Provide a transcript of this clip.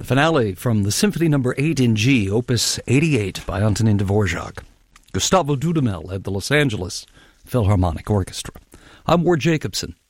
finale from the Symphony No. 8 in G, Opus 88 by Antonin Dvorak. Gustavo Dudamel led the Los Angeles Philharmonic Orchestra. I'm Ward Jacobson.